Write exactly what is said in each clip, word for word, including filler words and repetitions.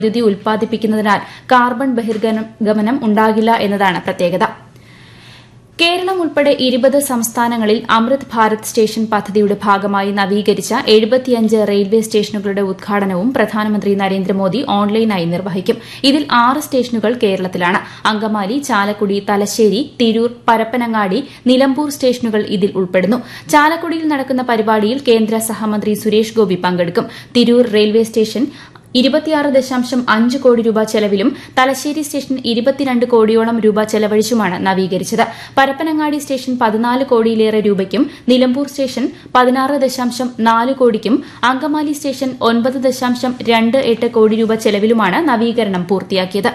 വൈദ്യുതി ഉൽപ്പാദിപ്പിക്കുന്നതിനാൽ കാർബൺ ബഹിർഗമനം ഉണ്ടാകില്ല എന്നതാണ് പ്രത്യേകത. കേരളം ഉൾപ്പെടെ ഇരുപത് സംസ്ഥാനങ്ങളിൽ അമൃത് ഭാരത് സ്റ്റേഷൻ പദ്ധതിയുടെ ഭാഗമായി നവീകരിച്ച എഴുപത്തിയഞ്ച് റെയിൽവേ സ്റ്റേഷനുകളുടെ ഉദ്ഘാടനവും പ്രധാനമന്ത്രി നരേന്ദ്രമോദി ഓൺലൈനായി നിർവഹിക്കും. ഇതിൽ ആറ് സ്റ്റേഷനുകൾ കേരളത്തിലാണ്. അങ്കമാലി, ചാലക്കുടി, തലശ്ശേരി, തിരൂർ, പരപ്പനങ്ങാടി, നിലമ്പൂർ സ്റ്റേഷനുകൾ ഇതിൽ ഉൾപ്പെടുന്നു. ചാലക്കുടിയിൽ നടക്കുന്ന പരിപാടിയിൽ കേന്ദ്ര സഹമന്ത്രി സുരേഷ് ഗോപി പങ്കെടുക്കും. തിരൂർ റെയിൽവേ സ്റ്റേഷൻ ഇരുപത്തിയാറ് ദശാംശം അഞ്ച് കോടി രൂപ ചെലവിലും തലശ്ശേരി സ്റ്റേഷൻ ഇരുപത്തിരണ്ട് കോടിയോളം രൂപ ചെലവഴിച്ചുമാണ് നവീകരിച്ചത്. പരപ്പനങ്ങാടി സ്റ്റേഷൻ പതിനാല് കോടിയിലേറെ രൂപയ്ക്കും നിലമ്പൂർ സ്റ്റേഷൻ പതിനാറ് ദശാംശം നാല് കോടിക്കും അങ്കമാലി സ്റ്റേഷൻ ഒൻപത് ദശാംശം രണ്ട് എട്ട് കോടി രൂപ ചെലവിലുമാണ് നവീകരണം പൂർത്തിയാക്കിയത്.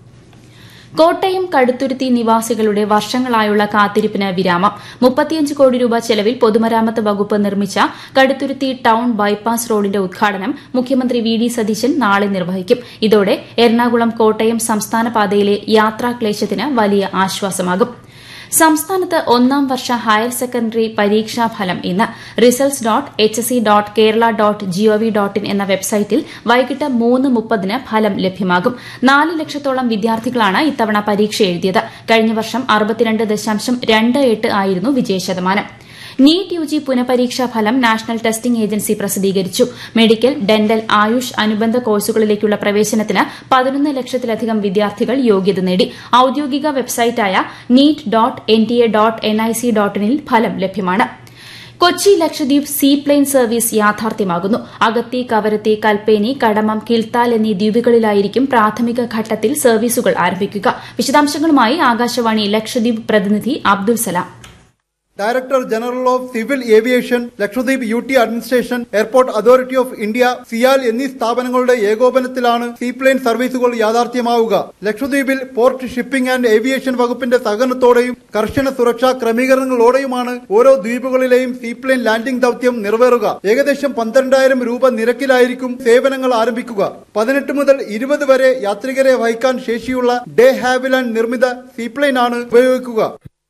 കോട്ടയം കടുത്തുരുത്തി നിവാസികളുടെ വർഷങ്ങളായുള്ള കാത്തിരിപ്പിന് വിരാമം. മുപ്പത്തിയഞ്ച് കോടി രൂപ ചെലവിൽ പൊതുമരാമത്ത് വകുപ്പ് നിർമ്മിച്ച കടുത്തുരുത്തി ടൌൺ ബൈപ്പാസ് റോഡിന്റെ ഉദ്ഘാടനം മുഖ്യമന്ത്രി വി ഡി സതീശൻ നാളെ നിർവഹിക്കും. ഇതോടെ എറണാകുളം കോട്ടയം സംസ്ഥാന പാതയിലെ യാത്രാക്ലേശത്തിന് വലിയ ആശ്വാസമാകും. സംസ്ഥാനത്ത് ഒന്നാം വർഷ ഹയർ സെക്കൻഡറി പരീക്ഷാഫലം ഇന്ന്. Results dot H S C dot Kerala dot G O V dot in എന്ന വെബ്സൈറ്റിൽ വൈകിട്ട് മൂന്ന് മുപ്പതിന് ഫലം ലഭ്യമാകും. നാല് ലക്ഷത്തോളം വിദ്യാർത്ഥികളാണ് ഇത്തവണ പരീക്ഷ എഴുതിയത്. കഴിഞ്ഞ വർഷം അറുപത്തിരണ്ട് ദശാംശം രണ്ട് എട്ട് ആയിരുന്നു വിജയശതമാനം. നീറ്റ് യുജി പുനഃപരീക്ഷാ ഫലം നാഷണൽ ടെസ്റ്റിംഗ് ഏജൻസി പ്രസിദ്ധീകരിച്ചു. മെഡിക്കൽ, ഡെന്റൽ, ആയുഷ് അനുബന്ധ കോഴ്സുകളിലേക്കുള്ള പ്രവേശനത്തിന് പതിനൊന്ന് ലക്ഷത്തിലധികം വിദ്യാർത്ഥികൾ യോഗ്യത നേടി. ഔദ്യോഗിക വെബ്സൈറ്റായ NEET dot N T A dot N I C dot ഇനിൽ ഫലം ലഭ്യമാണ്. Kochi Lakshadweep seaplane service യാഥാർത്ഥ്യമാകുന്നു. അഗത്തി, കവരത്തി, കൽപ്പേനി, കടമം, കിൽത്താൽ എന്നീ ദ്വീപുകളിലായിരിക്കും പ്രാഥമിക ഘട്ടത്തിൽ സർവീസുകൾ ആരംഭിക്കുക. വിശദാംശങ്ങളുമായി ആകാശവാണി ലക്ഷദ്വീപ് പ്രതിനിധി Abdul Salam. Director general of civil aviation, Lakshadweep U T administration, airport authority of India, CIAL എന്നീ സ്ഥാപനങ്ങളുടെ ഏകോപനത്തിലാണ് സീപ്ലെയിൻ സർവീസുകൾ യാഥാർത്ഥ്യമാവുക. ലക്ഷദ്വീപിൽ പോർട്ട്, ഷിപ്പിംഗ് ആൻഡ് ഏവിയേഷൻ വകുപ്പിന്റെ സഹകരണത്തോടെയും കർശന സുരക്ഷാ ക്രമീകരണങ്ങളോടെയുമാണ് ഓരോ ദ്വീപുകളിലെയും സീപ്ലെയിൻ ലാൻഡിംഗ് ദൌത്യം നിറവേറുക. ഏകദേശം പന്ത്രണ്ടായിരം രൂപ നിരക്കിലായിരിക്കും സേവനങ്ങൾ ആരംഭിക്കുക. പതിനെട്ട് മുതൽ ഇരുപത് വരെ യാത്രികരെ വഹിക്കാൻ ശേഷിയുള്ള ഡേ ഹാവിലാൻഡ് നിർമ്മിത സീപ്ലെയിനാണ് ഉപയോഗിക്കുക.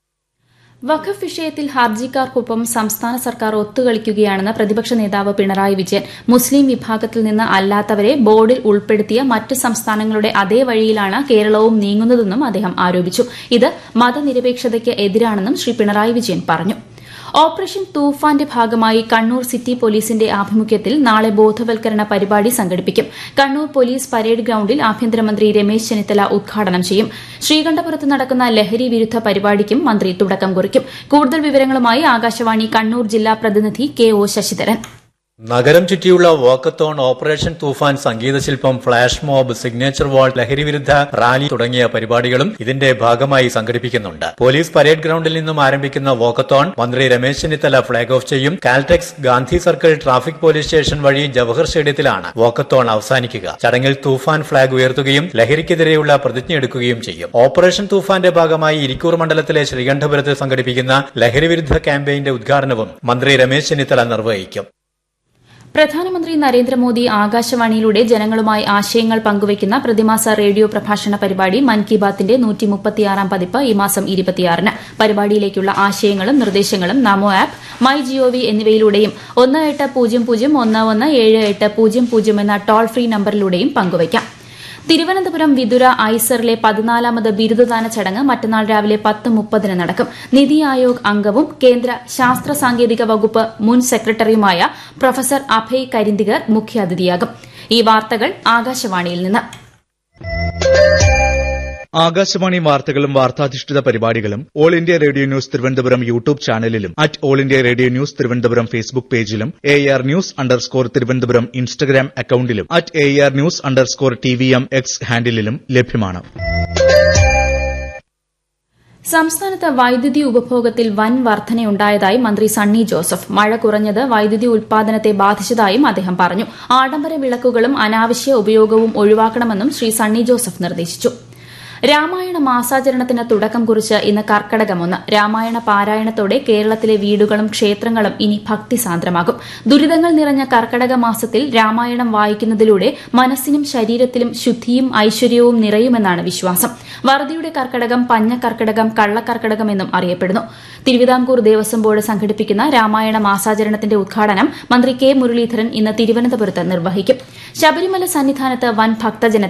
വഖഫ് വിഷയത്തിൽ ഹർജിക്കാർക്കൊപ്പം സംസ്ഥാന സർക്കാർ ഒത്തുകളിക്കുകയാണെന്ന് പ്രതിപക്ഷ നേതാവ് പിണറായി വിജയൻ. മുസ്ലിം വിഭാഗത്തിൽ നിന്ന് അല്ലാത്തവരെ ബോർഡിൽ ഉൾപ്പെടുത്തിയ മറ്റ് സംസ്ഥാനങ്ങളുടെ അതേ വഴിയിലാണ് കേരളവും നീങ്ങുന്നതെന്നും അദ്ദേഹം ആരോപിച്ചു. ഇത് മതനിരപേക്ഷതയ്ക്ക് എതിരാണെന്നും ശ്രീ പിണറായി വിജയൻ പറഞ്ഞു. ഓപ്പറേഷൻ തൂഫാന്റെ ഭാഗമായി കണ്ണൂർ സിറ്റി പോലീസിന്റെ ആഭിമുഖ്യത്തിൽ നാളെ ബോധവൽക്കരണ പരിപാടി സംഘടിപ്പിക്കും. കണ്ണൂർ പോലീസ് പരേഡ് ഗ്രൌണ്ടിൽ ആഭ്യന്തരമന്ത്രി രമേശ് ചെന്നിത്തല ഉദ്ഘാടനം ചെയ്യും. ശ്രീകണ്ഠപുരത്ത് നടക്കുന്ന ലഹരി വിരുദ്ധ പരിപാടിക്കും മന്ത്രി തുടക്കം കുറിക്കും. കൂടുതൽ വിവരങ്ങളുമായി ആകാശവാണി കണ്ണൂർ ജില്ലാ പ്രതിനിധി കെ ഒ ശശിധരൻ. നഗരം ചുറ്റിയുള്ള വാക്കത്തോൺ, ഓപ്പറേഷൻ തൂഫാൻ, സംഗീതശില്പം, ഫ്ളാഷ് മോബ്, സിഗ്നേച്ചർ വാൾ, ലഹരിവിരുദ്ധ റാലി തുടങ്ങിയ പരിപാടികളും ഇതിന്റെ ഭാഗമായി സംഘടിപ്പിക്കുന്നുണ്ട്. പോലീസ് പരേഡ് ഗ്രൌണ്ടിൽ നിന്നും ആരംഭിക്കുന്ന വാക്കത്തോൺ മന്ത്രി രമേശ് ചെന്നിത്തല ഫ്ളാഗ് ഓഫ് ചെയ്യും. Caltex, Gandhi circle, traffic police station വഴി ജവഹർ സ്റ്റേഡിയത്തിലാണ് വാക്കത്തോൺ അവസാനിക്കുക. ചടങ്ങിൽ തൂഫാൻ ഫ്ളാഗ് ഉയർത്തുകയും ലഹരിക്കെതിരെയുള്ള പ്രതിജ്ഞയെടുക്കുകയും ചെയ്യും. ഓപ്പറേഷൻ തൂഫാന്റെ ഭാഗമായി ഇരിക്കൂർ മണ്ഡലത്തിലെ ശ്രീകണ്ഠപുരത്ത് സംഘടിപ്പിക്കുന്ന ലഹരിവിരുദ്ധ ക്യാമ്പയിന്റെ ഉദ്ഘാടനവും മന്ത്രി രമേശ് ചെന്നിത്തല നിർവഹിക്കും. പ്രധാനമന്ത്രി നരേന്ദ്രമോദി ആകാശവാണിയിലൂടെ ജനങ്ങളുമായി ആശയങ്ങൾ പങ്കുവയ്ക്കുന്ന പ്രതിമാസ റേഡിയോ പ്രഭാഷണ പരിപാടി മൻ കി ബാത്തിന്റെ നൂറ്റി മുപ്പത്തിയാറാം പതിപ്പ് ഈ മാസം ഇരുപത്തിയാറിന്. പരിപാടിയിലേക്കുള്ള ആശയങ്ങളും നിർദ്ദേശങ്ങളും നമോ ആപ്പ്, മൈ ജിഒവി എന്നിവയിലൂടെയും ഒന്ന് എട്ട് പൂജ്യം പൂജ്യം ഒന്ന് ഒന്ന് ഏഴ് എട്ട് പൂജ്യം പൂജ്യം എന്ന ടോൾ ഫ്രീ നമ്പറിലൂടെയും പങ്കുവയ്ക്കാം. തിരുവനന്തപുരം വിതുര ഐസറിലെ പതിനാലാമത് ബിരുദദാന ചടങ്ങ് മറ്റന്നാൾ രാവിലെ പത്ത് മുപ്പതിന് നടക്കും. നിതി ആയോഗ് അംഗവും കേന്ദ്ര ശാസ്ത്ര സാങ്കേതിക വകുപ്പ് മുൻ സെക്രട്ടറിയുമായ പ്രൊഫസർ അഭയ് കരിന്തികർ മുഖ്യാതിഥിയാകും. ഈ വാർത്തകൾ ആകാശവാണിയിൽ നിന്ന്. ആകാശവാണി വാർത്തകളും വാർത്താധിഷ്ഠിത പരിപാടികളും all India radio news Thiruvananthapuram YouTube ചാനലിലും at all India radio news Thiruvananthapuram Facebook പേജിലും A R news underscore Thiruvananthapuram Instagram അക്കൌണ്ടിലും at A R news underscore T V M X ഹാൻഡിലും ലഭ്യമാണ്. സംസ്ഥാനത്ത് വൈദ്യുതി ഉപഭോഗത്തിൽ വൻ വർധനയുണ്ടായതായി മന്ത്രി സണ്ണി ജോസഫ്. മഴ കുറഞ്ഞത് വൈദ്യുതി ഉൽപാദനത്തെ ബാധിച്ചതായും അദ്ദേഹം പറഞ്ഞു. ആഡംബര വിളക്കുകളും അനാവശ്യ ഉപയോഗവും ഒഴിവാക്കണമെന്നും ശ്രീ സണ്ണി ജോസഫ് നിർദ്ദേശിച്ചു. രാമായണ മാസാചരണത്തിന് തുടക്കം കുറിച്ച് ഇന്ന് കർക്കടകമൊന്ന്. രാമായണ പാരായണത്തോടെ കേരളത്തിലെ വീടുകളും ക്ഷേത്രങ്ങളും ഇനി ഭക്തിസാന്ദ്രമാകും. ദുരിതങ്ങൾ നിറഞ്ഞ കർക്കടക മാസത്തിൽ രാമായണം വായിക്കുന്നതിലൂടെ മനസ്സിനും ശരീരത്തിലും ശുദ്ധിയും ഐശ്വര്യവും നിറയുമെന്നാണ് വിശ്വാസം. വറുതിയുടെ കർക്കടകം, പഞ്ഞക്കർക്കടകം, കള്ളക്കർക്കടകം എന്നും അറിയപ്പെടുന്നു. തിരുവിതാംകൂർ ദേവസ്വം ബോർഡ് സംഘടിപ്പിക്കുന്ന രാമായണ മാസാചരണത്തിന്റെ ഉദ്ഘാടനം മന്ത്രി കെ മുരളീധരൻ ഇന്ന് തിരുവനന്തപുരത്ത് നിർവഹിക്കും. ശബരിമല സന്നിധാനത്ത് വൻ ഭക്തജന